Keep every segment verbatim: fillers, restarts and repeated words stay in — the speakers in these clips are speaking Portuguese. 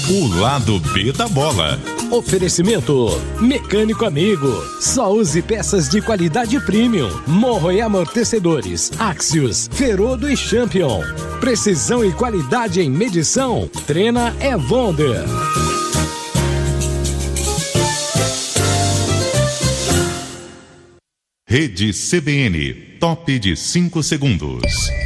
O lado B da bola. Oferecimento Mecânico Amigo. Só use peças de qualidade premium. Morro e amortecedores, Axios, Ferodo e Champion. Precisão e qualidade em medição. Trena é Wonder. Rede C B N, top de cinco segundos.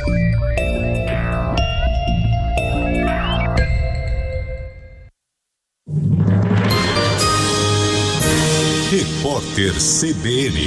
Repórter C B N.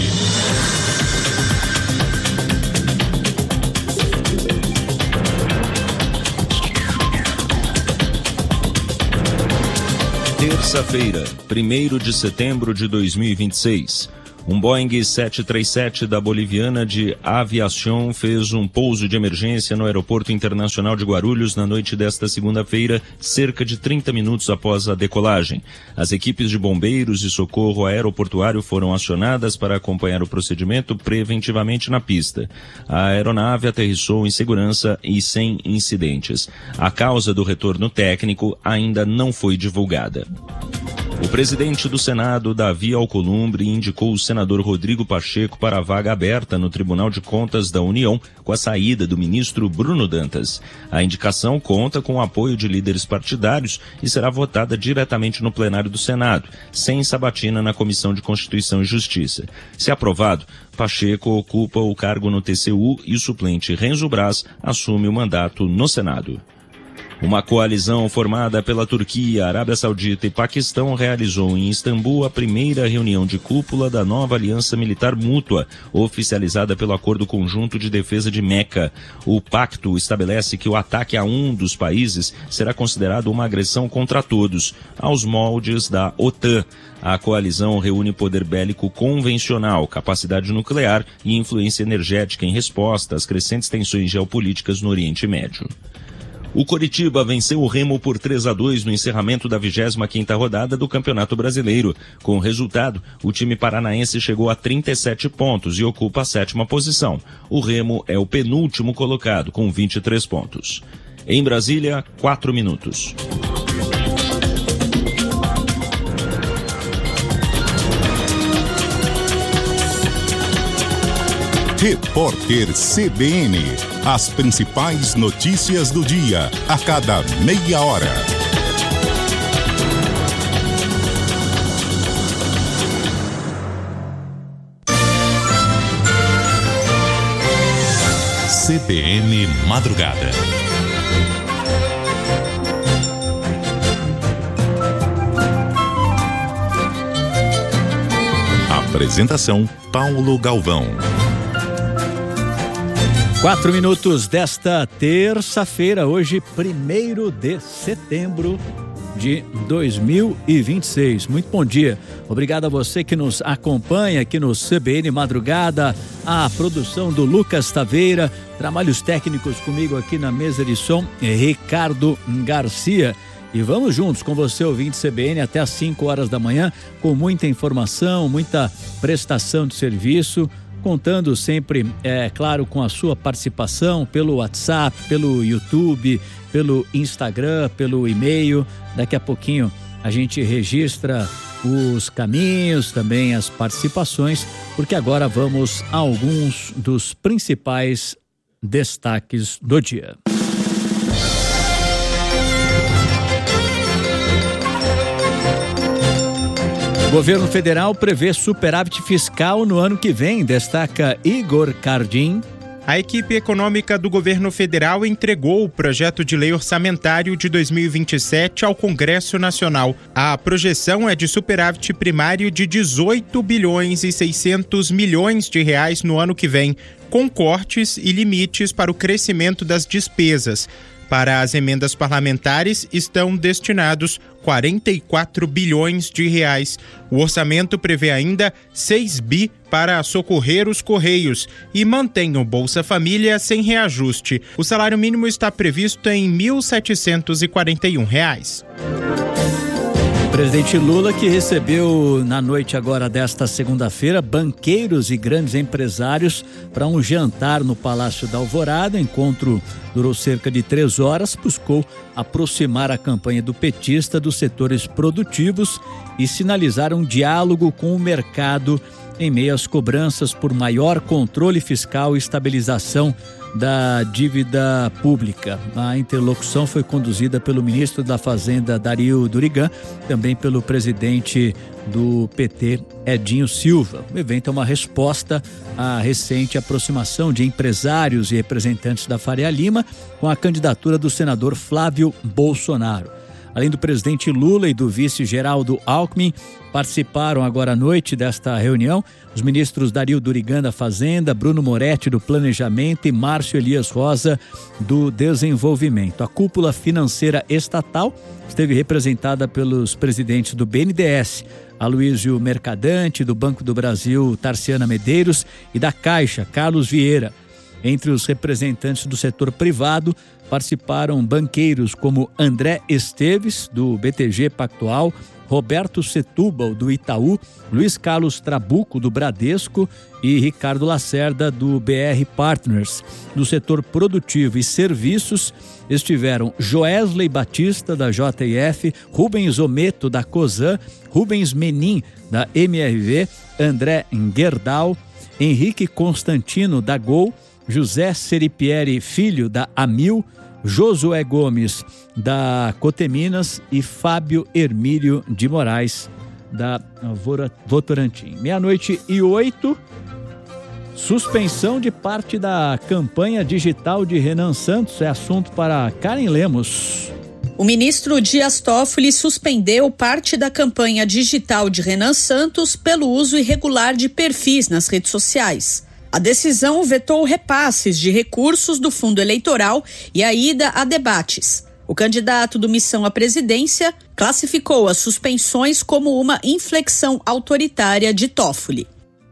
Terça-feira, primeiro de setembro de dois mil e vinte e seis. Um Boeing sete três sete da Boliviana de Aviación fez um pouso de emergência no Aeroporto Internacional de Guarulhos na noite desta segunda-feira, cerca de trinta minutos após a decolagem. As equipes de bombeiros e socorro aeroportuário foram acionadas para acompanhar o procedimento preventivamente na pista. A aeronave aterrissou em segurança e sem incidentes. A causa do retorno técnico ainda não foi divulgada. O presidente do Senado, Davi Alcolumbre, indicou o senador Rodrigo Pacheco para a vaga aberta no Tribunal de Contas da União com a saída do ministro Bruno Dantas. A indicação conta com o apoio de líderes partidários e será votada diretamente no plenário do Senado, sem sabatina na Comissão de Constituição e Justiça. Se aprovado, Pacheco ocupa o cargo no T C U e o suplente Renzo Braz assume o mandato no Senado. Uma coalizão formada pela Turquia, Arábia Saudita e Paquistão realizou em Istambul a primeira reunião de cúpula da nova Aliança Militar Mútua, oficializada pelo Acordo Conjunto de Defesa de Meca. O pacto estabelece que o ataque a um dos países será considerado uma agressão contra todos, aos moldes da OTAN. A coalizão reúne poder bélico convencional, capacidade nuclear e influência energética em resposta às crescentes tensões geopolíticas no Oriente Médio. O Coritiba venceu o Remo por três a dois no encerramento da vigésima quinta rodada do Campeonato Brasileiro. Com o resultado, o time paranaense chegou a trinta e sete pontos e ocupa a sétima posição. O Remo é o penúltimo colocado, com vinte e três pontos. Em Brasília, quatro minutos. Repórter C B N. As principais notícias do dia, a cada meia hora. C B N Madrugada. Apresentação: Paulo Galvão. Quatro minutos desta terça-feira, hoje, primeiro de setembro de dois mil e vinte e seis. Muito bom dia. Obrigado a você que nos acompanha aqui no C B N Madrugada, a produção do Lucas Taveira, trabalhos técnicos comigo aqui na mesa de som, Ricardo Garcia. E vamos juntos com você, ouvinte C B N, até às cinco horas da manhã, com muita informação, muita prestação de serviço, contando sempre, é claro, com a sua participação pelo WhatsApp, pelo YouTube, pelo Instagram, pelo e-mail. Daqui a pouquinho a gente registra os caminhos, também as participações, porque agora vamos a alguns dos principais destaques do dia. O governo federal prevê superávit fiscal no ano que vem, destaca Igor Cardim. A equipe econômica do governo federal entregou o projeto de lei orçamentário de dois mil e vinte e sete ao Congresso Nacional. A projeção é de superávit primário de dezoito bilhões e seiscentos milhões de reais no ano que vem, com cortes e limites para o crescimento das despesas. Para as emendas parlamentares, estão destinados quarenta e quatro bilhões de reais. O orçamento prevê ainda seis bi para socorrer os Correios e mantém o Bolsa Família sem reajuste. O salário mínimo está previsto em mil setecentos e quarenta e um reais. Presidente Lula, que recebeu na noite agora desta segunda-feira banqueiros e grandes empresários para um jantar no Palácio da Alvorada. O encontro durou cerca de três horas, buscou aproximar a campanha do petista dos setores produtivos e sinalizar um diálogo com o mercado em meio às cobranças por maior controle fiscal e estabilização da dívida pública. A interlocução foi conduzida pelo ministro da Fazenda, Dario Durigan, também pelo presidente do P T, Edinho Silva. O evento é uma resposta à recente aproximação de empresários e representantes da Faria Lima com a candidatura do senador Flávio Bolsonaro. Além do presidente Lula e do vice Geraldo Alckmin, participaram agora à noite desta reunião os ministros Dario Durigan da Fazenda, Bruno Moretti do Planejamento e Márcio Elias Rosa do Desenvolvimento. A cúpula financeira estatal esteve representada pelos presidentes do B N D E S, Aloysio Mercadante, do Banco do Brasil, Tarciana Medeiros, e da Caixa, Carlos Vieira. Entre os representantes do setor privado, participaram banqueiros como André Esteves, do B T G Pactual, Roberto Setúbal, do Itaú, Luiz Carlos Trabuco, do Bradesco e Ricardo Lacerda, do B R Partners. No setor produtivo e serviços, estiveram Joesley Batista, da J F, Rubens Ometo, da Cosan, Rubens Menin, da M R V, André Gerdau, Henrique Constantino, da Gol, José Seripieri Filho, da Amil, Josué Gomes, da Coteminas e Fábio Hermílio de Moraes, da Votorantim. Meia-noite e oito, suspensão de parte da campanha digital de Renan Santos é assunto para Karen Lemos. O ministro Dias Toffoli suspendeu parte da campanha digital de Renan Santos pelo uso irregular de perfis nas redes sociais. A decisão vetou repasses de recursos do fundo eleitoral e a ida a debates. O candidato do Missão à presidência classificou as suspensões como uma inflexão autoritária de Toffoli.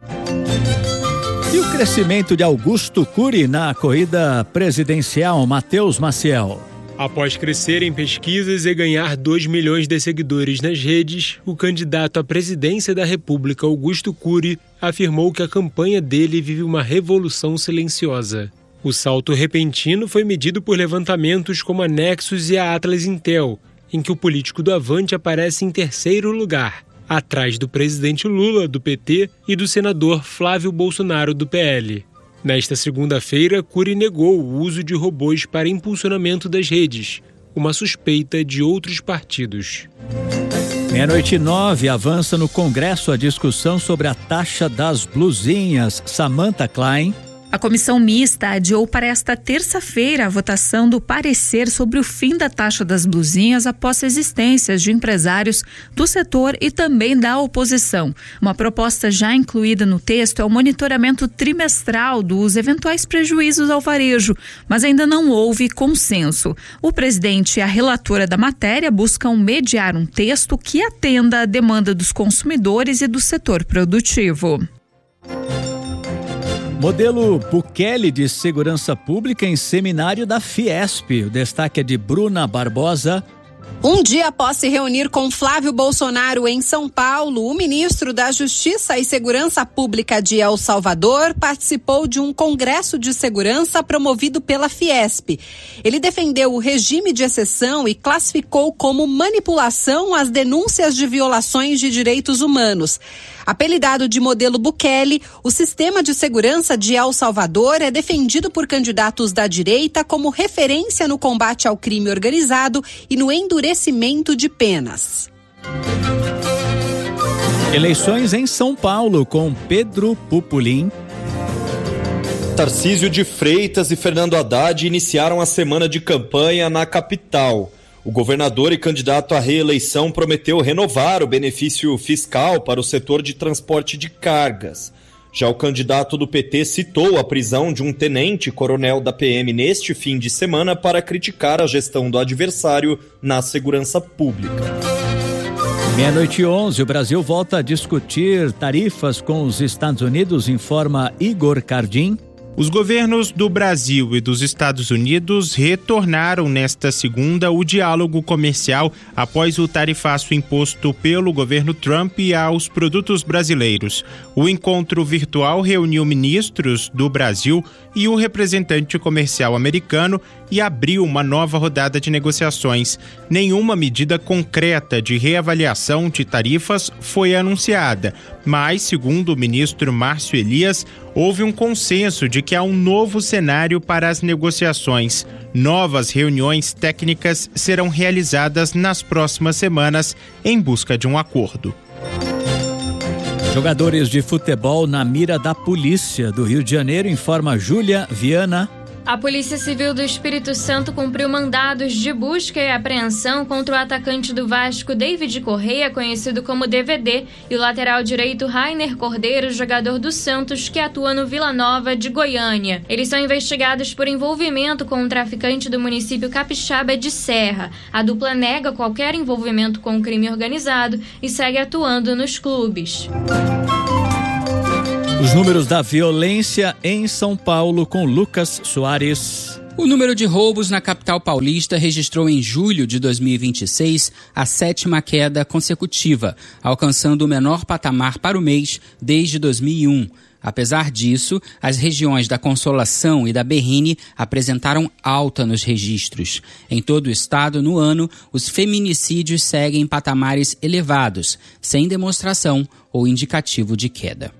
E o crescimento de Augusto Cury na corrida presidencial, Matheus Maciel. Após crescer em pesquisas e ganhar dois milhões de seguidores nas redes, o candidato à presidência da República, Augusto Cury, afirmou que a campanha dele vive uma revolução silenciosa. O salto repentino foi medido por levantamentos como a Nexus e a Atlas Intel, em que o político do Avante aparece em terceiro lugar, atrás do presidente Lula, do P T, e do senador Flávio Bolsonaro, do P L. Nesta segunda-feira, Cury negou o uso de robôs para impulsionamento das redes, uma suspeita de outros partidos. Meia-noite e nove, avança no Congresso a discussão sobre a taxa das blusinhas. Samantha Klein. A comissão mista adiou para esta terça-feira a votação do parecer sobre o fim da taxa das blusinhas após existências de empresários do setor e também da oposição. Uma proposta já incluída no texto é o monitoramento trimestral dos eventuais prejuízos ao varejo, mas ainda não houve consenso. O presidente e a relatora da matéria buscam mediar um texto que atenda à demanda dos consumidores e do setor produtivo. Modelo Bukele de Segurança Pública em seminário da Fiesp. O destaque é de Bruna Barbosa. Um dia após se reunir com Flávio Bolsonaro em São Paulo, o ministro da Justiça e Segurança Pública de El Salvador participou de um congresso de segurança promovido pela Fiesp. Ele defendeu o regime de exceção e classificou como manipulação as denúncias de violações de direitos humanos. Apelidado de modelo Bukele, o sistema de segurança de El Salvador é defendido por candidatos da direita como referência no combate ao crime organizado e no endurecimento de penas. Eleições em São Paulo com Pedro Pupolin. Tarcísio de Freitas e Fernando Haddad iniciaram a semana de campanha na capital. O governador e candidato à reeleição prometeu renovar o benefício fiscal para o setor de transporte de cargas. Já o candidato do P T citou a prisão de um tenente-coronel da P M neste fim de semana para criticar a gestão do adversário na segurança pública. Meia-noite e onze, o Brasil volta a discutir tarifas com os Estados Unidos, informa Igor Cardim. Os governos do Brasil e dos Estados Unidos retornaram nesta segunda o diálogo comercial após o tarifaço imposto pelo governo Trump aos produtos brasileiros. O encontro virtual reuniu ministros do Brasil e o representante comercial americano e abriu uma nova rodada de negociações. Nenhuma medida concreta de reavaliação de tarifas foi anunciada, mas, segundo o ministro Márcio Elias, houve um consenso de que há um novo cenário para as negociações. Novas reuniões técnicas serão realizadas nas próximas semanas em busca de um acordo. Jogadores de futebol na mira da polícia do Rio de Janeiro, informa Júlia Viana. A Polícia Civil do Espírito Santo cumpriu mandados de busca e apreensão contra o atacante do Vasco, David Correia, conhecido como D V D, e o lateral direito Rainer Cordeiro, jogador do Santos, que atua no Vila Nova de Goiânia. Eles são investigados por envolvimento com um traficante do município capixaba de Serra. A dupla nega qualquer envolvimento com o crime organizado e segue atuando nos clubes. Os números da violência em São Paulo com Lucas Soares. O número de roubos na capital paulista registrou em julho de dois mil e vinte e seis a sétima queda consecutiva, alcançando o menor patamar para o mês desde dois mil e um. Apesar disso, as regiões da Consolação e da Berrini apresentaram alta nos registros. Em todo o estado, no ano, os feminicídios seguem patamares elevados, sem demonstração ou indicativo de queda.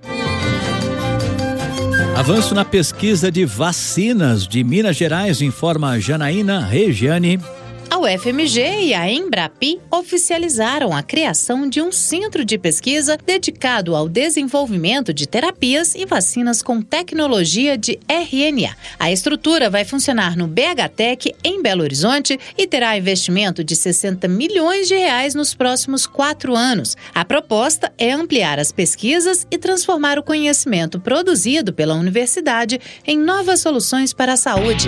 Avanço na pesquisa de vacinas de Minas Gerais, informa Janaína Regiane. A U F M G e a Embrapi oficializaram a criação de um centro de pesquisa dedicado ao desenvolvimento de terapias e vacinas com tecnologia de R N A. A estrutura vai funcionar no B H Tec, em Belo Horizonte, e terá investimento de sessenta milhões de reais nos próximos quatro anos. A proposta é ampliar as pesquisas e transformar o conhecimento produzido pela universidade em novas soluções para a saúde.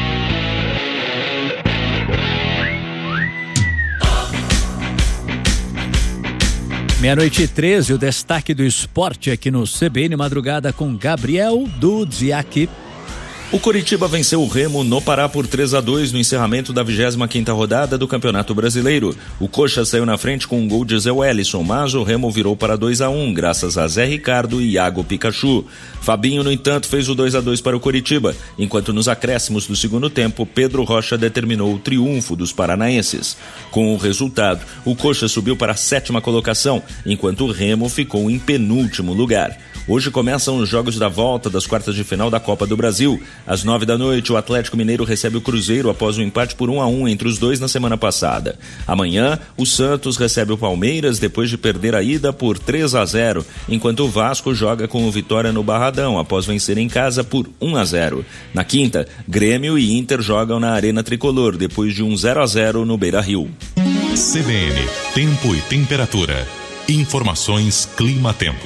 Meia-noite e treze, o destaque do esporte aqui no C B N Madrugada com Gabriel Dudziak. O Coritiba venceu o Remo no Pará por três a dois no encerramento da vigésima quinta rodada do Campeonato Brasileiro. O Coxa saiu na frente com um gol de Zé Wellison, mas o Remo virou para dois a um, graças a Zé Ricardo e Iago Pikachu. Fabinho, no entanto, fez o dois a dois para o Coritiba, enquanto nos acréscimos do segundo tempo, Pedro Rocha determinou o triunfo dos paranaenses. Com o resultado, o Coxa subiu para a sétima colocação, enquanto o Remo ficou em penúltimo lugar. Hoje começam os jogos da volta das quartas de final da Copa do Brasil. Às nove da noite, o Atlético Mineiro recebe o Cruzeiro após um empate por um a um entre os dois na semana passada. Amanhã, o Santos recebe o Palmeiras depois de perder a ida por três a zero, enquanto o Vasco joga com o Vitória no Barradão após vencer em casa por um a zero. Na quinta, Grêmio e Inter jogam na Arena Tricolor depois de um zero a zero no Beira-Rio. C B N, tempo e temperatura. Informações Clima-Tempo.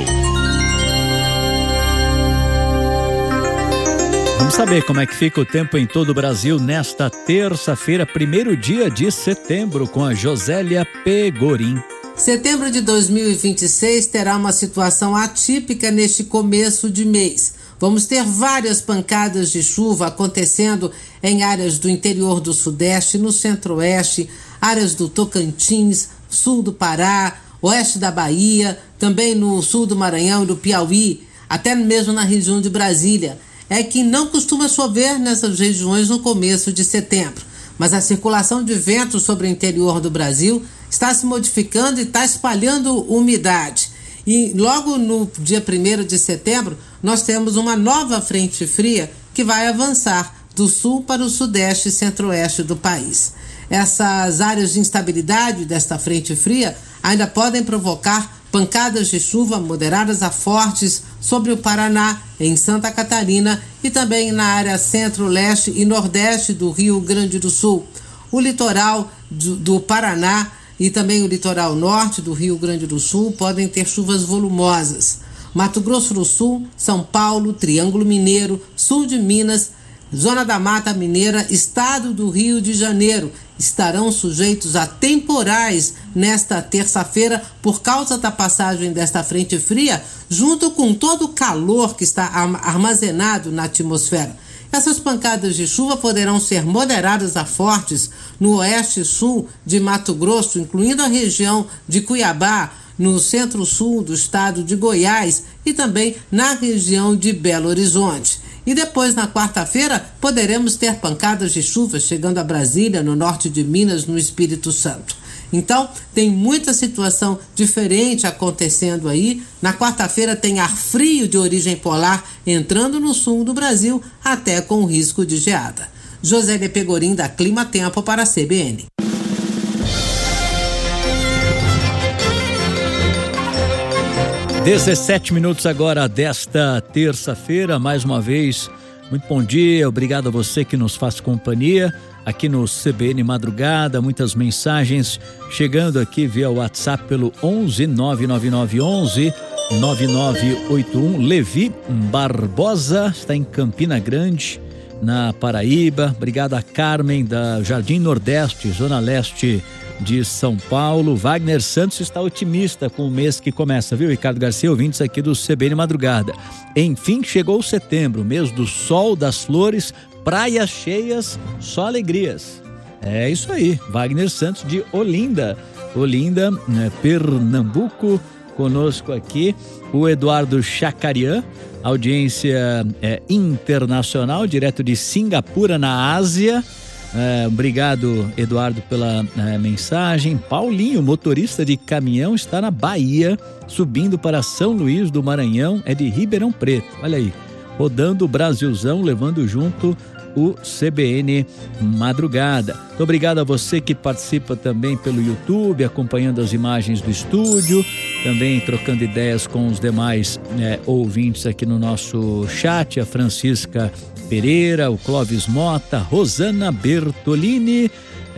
Vamos saber como é que fica o tempo em todo o Brasil nesta terça-feira, primeiro dia de setembro, com a Josélia Pegorim. Setembro de dois mil e vinte e seis terá uma situação atípica neste começo de mês. Vamos ter várias pancadas de chuva acontecendo em áreas do interior do Sudeste, no Centro-Oeste, áreas do Tocantins, sul do Pará, oeste da Bahia, também no sul do Maranhão e do Piauí, até mesmo na região de Brasília. É que não costuma chover nessas regiões no começo de setembro, mas a circulação de ventos sobre o interior do Brasil está se modificando e está espalhando umidade. E logo no dia primeiro de setembro, nós temos uma nova frente fria que vai avançar do sul para o sudeste e centro-oeste do país. Essas áreas de instabilidade desta frente fria ainda podem provocar pancadas de chuva moderadas a fortes sobre o Paraná, em Santa Catarina e também na área centro-leste e nordeste do Rio Grande do Sul. O litoral do, do Paraná e também o litoral norte do Rio Grande do Sul podem ter chuvas volumosas. Mato Grosso do Sul, São Paulo, Triângulo Mineiro, sul de Minas, Zona da Mata Mineira, estado do Rio de Janeiro estarão sujeitos a temporais nesta terça-feira por causa da passagem desta frente fria, junto com todo o calor que está armazenado na atmosfera. Essas pancadas de chuva poderão ser moderadas a fortes no oeste e sul de Mato Grosso, incluindo a região de Cuiabá, no centro-sul do estado de Goiás e também na região de Belo Horizonte. E depois, na quarta-feira, poderemos ter pancadas de chuva chegando a Brasília, no norte de Minas, no Espírito Santo. Então, tem muita situação diferente acontecendo aí. Na quarta-feira tem ar frio de origem polar entrando no sul do Brasil, até com risco de geada. Josélia Pegorim, da Clima Tempo, para a C B N. dezessete minutos agora desta terça-feira, mais uma vez, muito bom dia, obrigado a você que nos faz companhia aqui no C B N Madrugada, muitas mensagens chegando aqui via WhatsApp pelo onze nove nove nove onze nove nove oito um. Levi Barbosa está em Campina Grande, na Paraíba. Obrigado a Carmen da Jardim Nordeste, Zona Leste de São Paulo. Wagner Santos está otimista com o mês que começa, viu, Ricardo Garcia, ouvintes aqui do C B N Madrugada. Enfim, chegou setembro, mês do sol, das flores, praias cheias, só alegrias. É isso aí, Wagner Santos de Olinda, Olinda, né, Pernambuco, conosco aqui. O Eduardo Chacarian, audiência é, internacional, direto de Singapura, na Ásia. É, obrigado, Eduardo, pela é, mensagem. Paulinho, motorista de caminhão, está na Bahia, subindo para São Luís do Maranhão, é de Ribeirão Preto. Olha aí, rodando o Brasilzão, levando junto o C B N Madrugada. Muito obrigado a você que participa também pelo YouTube, acompanhando as imagens do estúdio, também trocando ideias com os demais é, ouvintes aqui no nosso chat. A Francisca Pereira, o Clóvis Mota, Rosana Bertolini,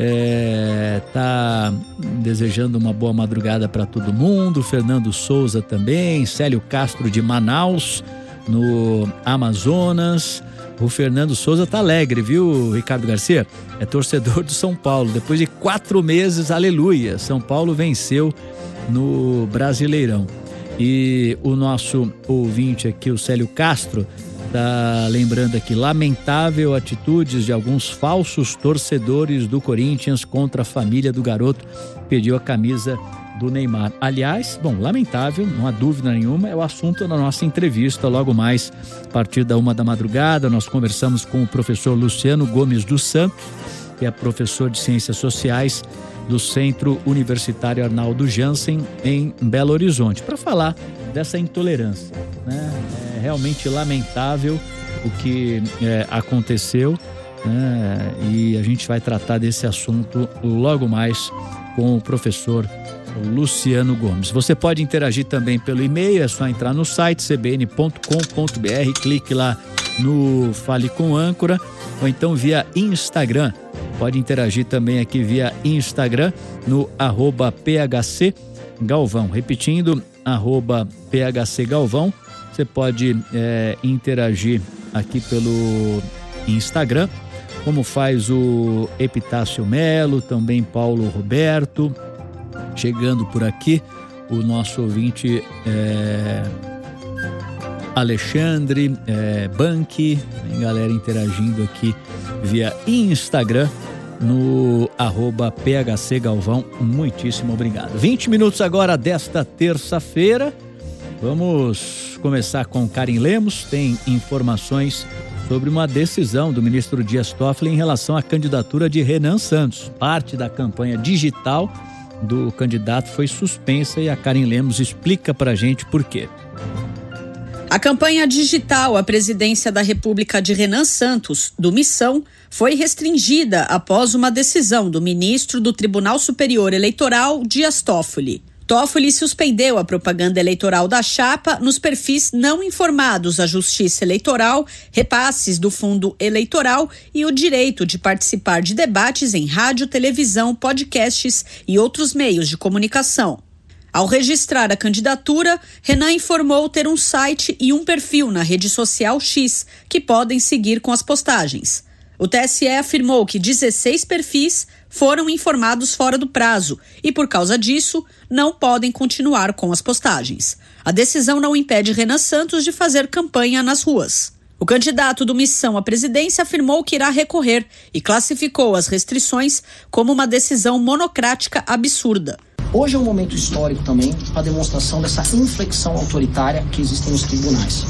é, tá desejando uma boa madrugada para todo mundo. Fernando Souza também, Célio Castro de Manaus, no Amazonas. O Fernando Souza tá alegre, viu, Ricardo Garcia? É torcedor do São Paulo. Depois de quatro meses, aleluia, São Paulo venceu no Brasileirão. E o nosso ouvinte aqui, o Célio Castro, tá lembrando aqui, lamentável atitudes de alguns falsos torcedores do Corinthians contra a família do garoto, pediu a camisa do Neymar. Aliás, bom, lamentável, não há dúvida nenhuma, é o assunto da nossa entrevista. Logo mais, a partir da uma da madrugada, nós conversamos com o professor Luciano Gomes dos Santos, que é professor de Ciências Sociais do Centro Universitário Arnaldo Jansen, em Belo Horizonte, para falar dessa intolerância, né? É realmente lamentável o que é, aconteceu, né? E a gente vai tratar desse assunto logo mais com o professor Luciano Gomes. Você pode interagir também pelo e-mail, é só entrar no site c b n ponto com ponto b r, clique lá no Fale com Âncora, ou então via Instagram. Pode interagir também aqui via Instagram no arroba P H C Galvão. Repetindo, arroba P H C Galvão. Você pode é, interagir aqui pelo Instagram, como faz o Epitácio Melo, também Paulo Roberto. Chegando por aqui, o nosso ouvinte é, Alexandre é, Banque, tem galera interagindo aqui via Instagram no arroba P H C Galvão. Muitíssimo obrigado. vinte minutos agora desta terça-feira. Vamos começar com Karin Lemos. Tem informações sobre uma decisão do ministro Dias Toffoli em relação à candidatura de Renan Santos. Parte da campanha digital do candidato foi suspensa e a Karin Lemos explica pra gente por quê. A campanha digital à presidência da República de Renan Santos, do Missão, foi restringida após uma decisão do ministro do Tribunal Superior Eleitoral, Dias Toffoli. Toffoli suspendeu a propaganda eleitoral da chapa nos perfis não informados à Justiça Eleitoral, repasses do fundo eleitoral e o direito de participar de debates em rádio, televisão, podcasts e outros meios de comunicação. Ao registrar a candidatura, Renan informou ter um site e um perfil na rede social X, que podem seguir com as postagens. O T S E afirmou que dezesseis perfis foram informados fora do prazo e, por causa disso, não podem continuar com as postagens. A decisão não impede Renan Santos de fazer campanha nas ruas. O candidato do Missão à presidência afirmou que irá recorrer e classificou as restrições como uma decisão monocrática absurda. Hoje é um momento histórico também para a demonstração dessa inflexão autoritária que existe nos tribunais.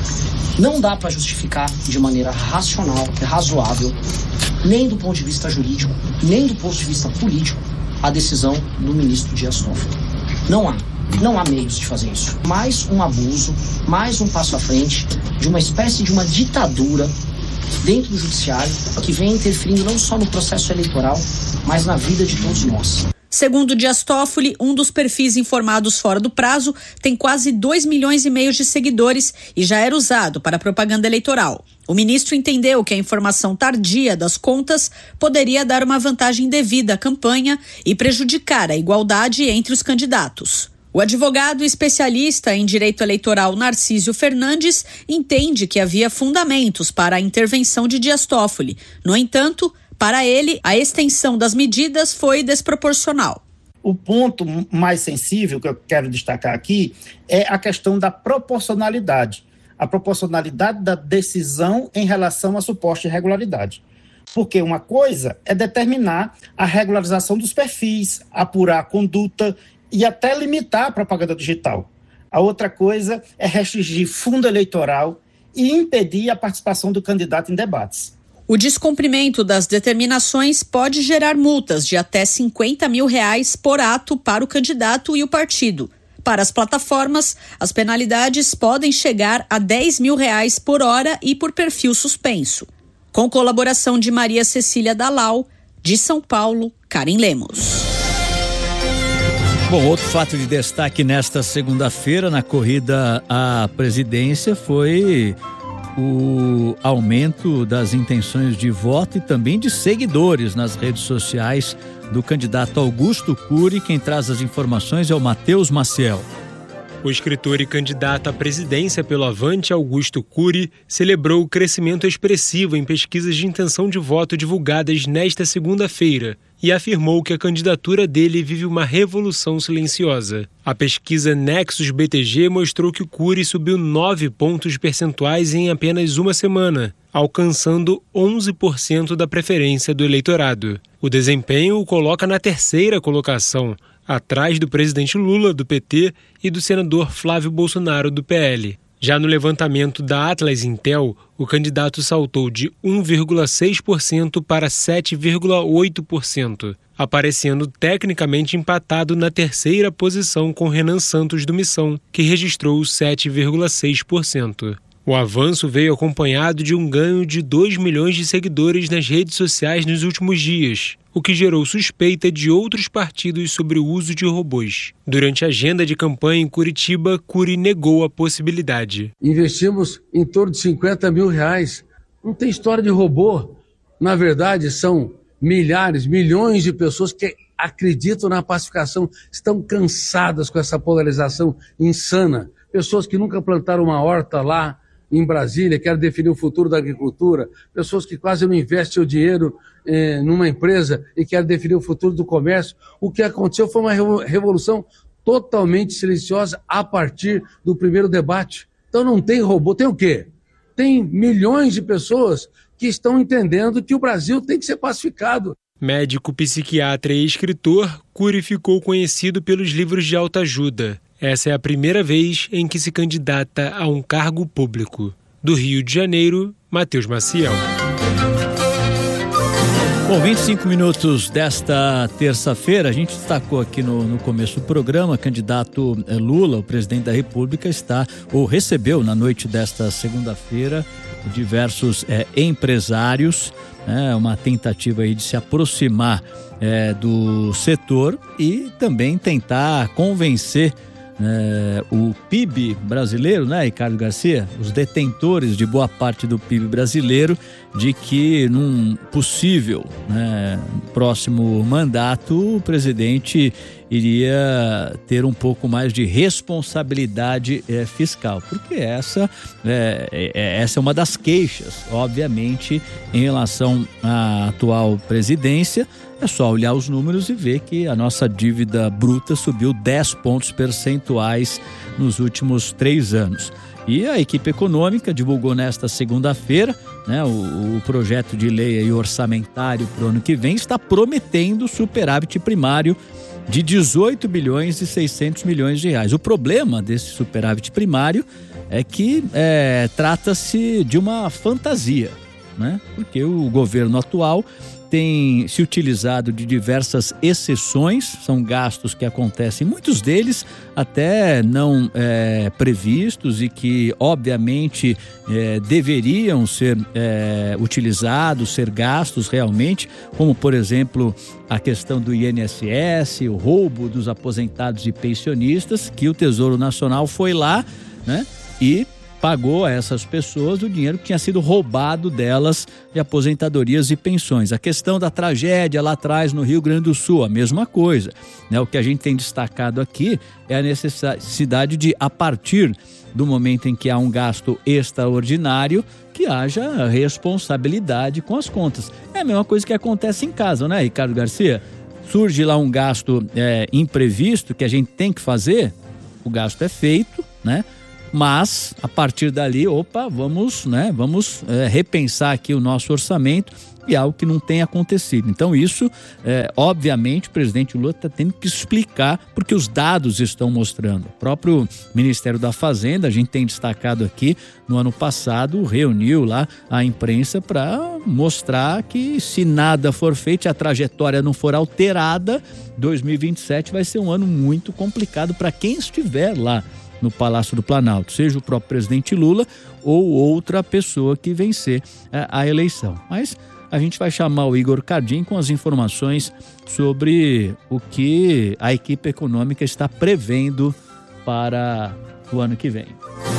Não dá para justificar de maneira racional, razoável, nem do ponto de vista jurídico, nem do ponto de vista político, a decisão do ministro Dias Toffoli. Não há. Não há meios de fazer isso. Mais um abuso, mais um passo à frente de uma espécie de uma ditadura dentro do judiciário que vem interferindo não só no processo eleitoral, mas na vida de todos nós. Segundo Dias Toffoli, um dos perfis informados fora do prazo tem quase dois milhões e meio de seguidores e já era usado para propaganda eleitoral. O ministro entendeu que a informação tardia das contas poderia dar uma vantagem devida à campanha e prejudicar a igualdade entre os candidatos. O advogado especialista em direito eleitoral Narcísio Fernandes entende que havia fundamentos para a intervenção de Dias Toffoli. No entanto, para ele, a extensão das medidas foi desproporcional. O ponto mais sensível que eu quero destacar aqui é a questão da proporcionalidade. A proporcionalidade da decisão em relação à suposta irregularidade. Porque uma coisa é determinar a regularização dos perfis, apurar a conduta e até limitar a propaganda digital. A outra coisa é restringir fundo eleitoral e impedir a participação do candidato em debates. O descumprimento das determinações pode gerar multas de até cinquenta mil reais por ato para o candidato e o partido. Para as plataformas, as penalidades podem chegar a dez mil reais por hora e por perfil suspenso. Com colaboração de Maria Cecília Dalal, de São Paulo, Karen Lemos. Bom, outro fato de destaque nesta segunda-feira na corrida à presidência foi o aumento das intenções de voto e também de seguidores nas redes sociais do candidato Augusto Cury. Quem traz as informações é o Matheus Maciel. O escritor e candidato à presidência pelo Avante, Augusto Cury, celebrou o crescimento expressivo em pesquisas de intenção de voto divulgadas nesta segunda-feira e afirmou que a candidatura dele vive uma revolução silenciosa. A pesquisa Nexus B T G mostrou que o Cury subiu nove pontos percentuais em apenas uma semana, alcançando onze por cento da preferência do eleitorado. O desempenho o coloca na terceira colocação, atrás do presidente Lula, do P T, e do senador Flávio Bolsonaro, do P L. Já no levantamento da Atlas Intel, o candidato saltou de um vírgula seis por cento para sete vírgula oito por cento, aparecendo tecnicamente empatado na terceira posição com Renan Santos do Missão, que registrou sete vírgula seis por cento. O avanço veio acompanhado de um ganho de dois milhões de seguidores nas redes sociais nos últimos dias, o que gerou suspeita de outros partidos sobre o uso de robôs. Durante a agenda de campanha em Curitiba, Cury negou a possibilidade. Investimos em torno de cinquenta mil reais. Não tem história de robô. Na verdade, são milhares, milhões de pessoas que acreditam na pacificação, estão cansadas com essa polarização insana. Pessoas que nunca plantaram uma horta lá em Brasília, querem definir o futuro da agricultura, pessoas que quase não investem o dinheiro eh, numa empresa e querem definir o futuro do comércio. O que aconteceu foi uma revolução totalmente silenciosa a partir do primeiro debate. Então não tem robô, tem o quê? Tem milhões de pessoas que estão entendendo que o Brasil tem que ser pacificado. Médico, psiquiatra e escritor, Cury ficou conhecido pelos livros de autoajuda. Essa é a primeira vez em que se candidata a um cargo público. Do Rio de Janeiro, Matheus Maciel. Bom, vinte e cinco minutos desta terça-feira, a gente destacou aqui no, no começo do programa, candidato Lula, o presidente da República, está ou recebeu na noite desta segunda-feira diversos é, empresários, né, uma tentativa aí de se aproximar é, do setor e também tentar convencer é, o P I B brasileiro, né, Ricardo Garcia, os detentores de boa parte do P I B brasileiro, de que num possível, né, próximo mandato o presidente iria ter um pouco mais de responsabilidade é, fiscal, porque essa é, é, essa é uma das queixas, obviamente, em relação à atual presidência. É só olhar os números e ver que a nossa dívida bruta subiu dez pontos percentuais nos últimos três anos. E a equipe econômica divulgou nesta segunda-feira, né, o, o projeto de lei aí orçamentário para o ano que vem está prometendo superávit primário de dezoito bilhões e seiscentos milhões de reais. O problema desse superávit primário é que é, trata-se de uma fantasia, né? Porque o governo atual tem se utilizado de diversas exceções, são gastos que acontecem, muitos deles até não é, previstos e que obviamente é, deveriam ser é, utilizados, ser gastos realmente, como por exemplo a questão do I N S S, o roubo dos aposentados e pensionistas, que o Tesouro Nacional foi lá, né, e pagou a essas pessoas o dinheiro que tinha sido roubado delas de aposentadorias e pensões. A questão da tragédia lá atrás no Rio Grande do Sul, a mesma coisa, né? O que a gente tem destacado aqui é a necessidade de, a partir do momento em que há um gasto extraordinário, que haja responsabilidade com as contas. É a mesma coisa que acontece em casa, né, Ricardo Garcia? Surge lá um gasto é, imprevisto que a gente tem que fazer, o gasto é feito, né? Mas, a partir dali, opa, vamos, né, vamos é, repensar aqui o nosso orçamento e algo que não tem acontecido. Então, isso, é, obviamente, o presidente Lula está tendo que explicar, porque os dados estão mostrando. O próprio Ministério da Fazenda, a gente tem destacado aqui, no ano passado, reuniu lá a imprensa para mostrar que, se nada for feito, a trajetória não for alterada, dois mil e vinte e sete vai ser um ano muito complicado para quem estiver lá no Palácio do Planalto, seja o próprio presidente Lula ou outra pessoa que vencer a, a eleição. Mas a gente vai chamar o Igor Cardim com as informações sobre o que a equipe econômica está prevendo para o ano que vem.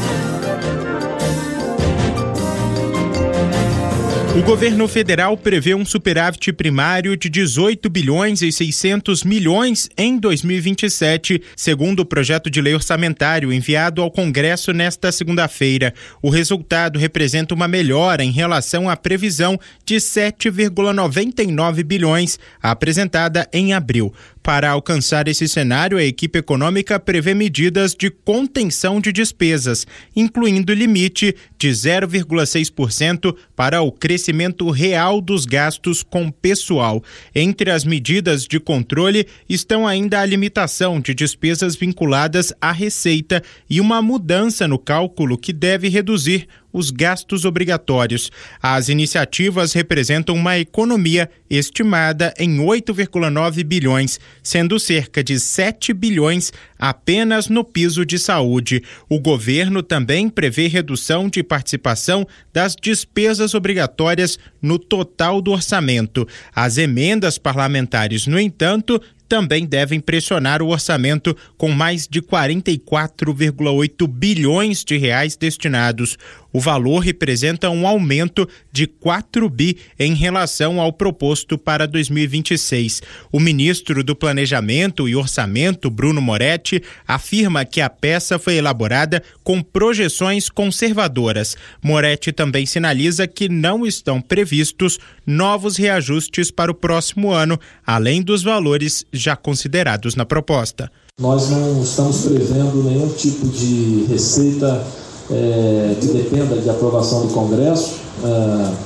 O governo federal prevê um superávit primário de dezoito bilhões e seiscentos milhões em dois mil e vinte e sete, segundo o projeto de lei orçamentário enviado ao Congresso nesta segunda-feira. O resultado representa uma melhora em relação à previsão de sete vírgula noventa e nove bilhões apresentada em abril. Para alcançar esse cenário, a equipe econômica prevê medidas de contenção de despesas, incluindo limite de zero vírgula seis por cento para o crescimento real dos gastos com pessoal. Entre as medidas de controle estão ainda a limitação de despesas vinculadas à receita e uma mudança no cálculo que deve reduzir os gastos obrigatórios. As iniciativas representam uma economia estimada em oito vírgula nove bilhões, sendo cerca de sete bilhões apenas no piso de saúde. O governo também prevê redução de participação das despesas obrigatórias no total do orçamento. As emendas parlamentares, no entanto, também devem pressionar o orçamento com mais de quarenta e quatro vírgula oito bilhões de reais destinados. O valor representa um aumento de quatro bi em relação ao proposto para dois mil e vinte e seis. O ministro do Planejamento e Orçamento, Bruno Moretti, afirma que a peça foi elaborada com projeções conservadoras. Moretti também sinaliza que não estão previstos novos reajustes para o próximo ano, além dos valores já considerados na proposta. Nós não estamos prevendo nenhum tipo de receita é, que dependa de aprovação do Congresso, é,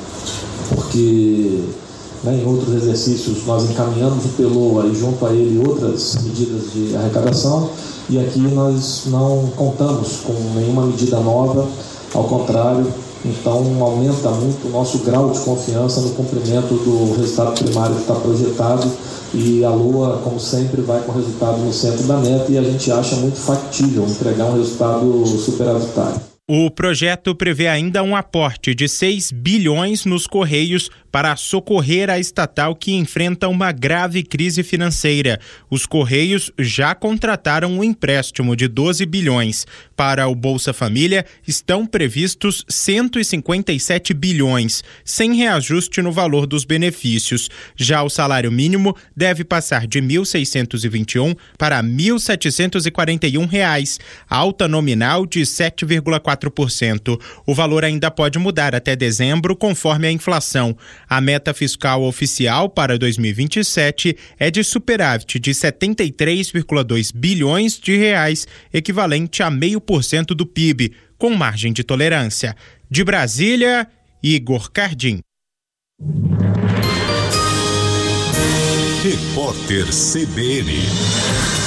porque né, em outros exercícios nós encaminhamos o P L O A e junto a ele outras medidas de arrecadação, e aqui nós não contamos com nenhuma medida nova, ao contrário. Então aumenta muito o nosso grau de confiança no cumprimento do resultado primário que está projetado, e a Lua, como sempre, vai com o resultado no centro da meta, e a gente acha muito factível entregar um resultado superavitário. O projeto prevê ainda um aporte de seis bilhões nos Correios para socorrer a estatal que enfrenta uma grave crise financeira. Os Correios já contrataram um empréstimo de doze bilhões. Para o Bolsa Família, estão previstos cento e cinquenta e sete bilhões, sem reajuste no valor dos benefícios. Já o salário mínimo deve passar de mil seiscentos e vinte e um para mil setecentos e quarenta e um reais, alta nominal de sete vírgula quatro por cento. O valor ainda pode mudar até dezembro, conforme a inflação. A meta fiscal oficial para dois mil e vinte e sete é de superávit de setenta e três vírgula dois bilhões de reais, equivalente a meio por cento do P I B, com margem de tolerância. De Brasília, Igor Cardim. Repórter C B N.